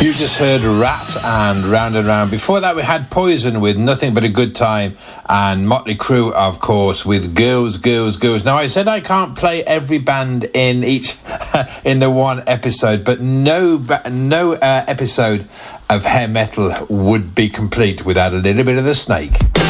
You just heard Rat and Round and Round. Before that, we had Poison with Nothing But a Good Time, and Motley Crue, of course, with Girls, Girls, Girls. Now, I said I can't play every band in each in the one episode, but no episode of hair metal would be complete without a little bit of the Snake.